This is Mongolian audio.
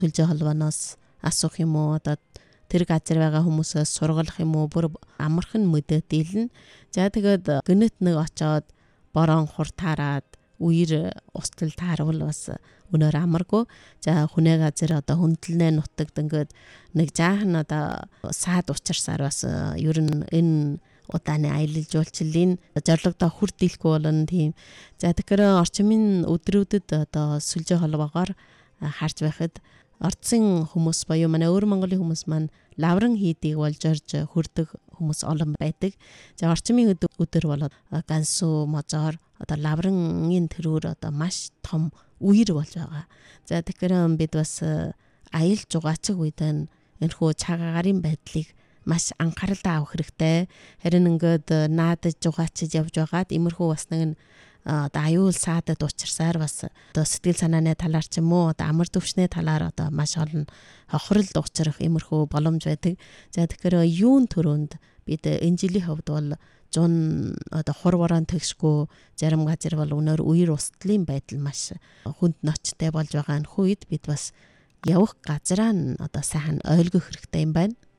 сүлжээ холбооноос асуух юм уу, одоо тэр газар байгаа хүмүүсээс сургалах юм уу, бүр амархан мэдээ дийлнэ. За тэгээд гинэт нэг очоод борон хур таарад үер устал таарвал бас өнөр амаргүй. За хүнээ газар одоо хүндлэнэ нутагт ингээд нэг жаахан одоо саад учирсаар бас ер нь энэ удааны аялал жуулчлалын зорилгодоо хүрдэлгүй болно тийм. За тэгэхээр орчмын өдрүүдэд одоо сүлжээ холбоогоор харж байхад орцсон хүмүүс боيو манай өөр Монголын хүмүүс маань лавран хийдийг болж орж хүрдэг хүмүүс олон байдаг. За орчмын өдөр бол гансуу мозоор одоо лаврангийн тэрүүр одоо маш том үер болж байгаа. За тэгэхээр бид бас аялал жугаацах үед энэхүү цагаагаар байдлыг маш анхааралтай авах хэрэгтэй. Харин ингээд наадаж жугаачиж явж байгаад иймэрхүү бас нэг одоо аюул саадад учирсаар бас одоо сэтгэл санааны талаар ч юм уу одоо амар төвшний талаар одоо маш олон хохиролд учрах иймэрхүү боломж байдаг. За тэгэхээр юун төрөнд бид энэ жилийн хувьд бол 100 одоо хурварaan тэгшгүй зарим газар бол өнөр үер устлын байдал маш хүнд ноцтой болж байгаа энэ үед бид бас явах газраа нь одоо сайхан ойлгох хэрэгтэй юм байна.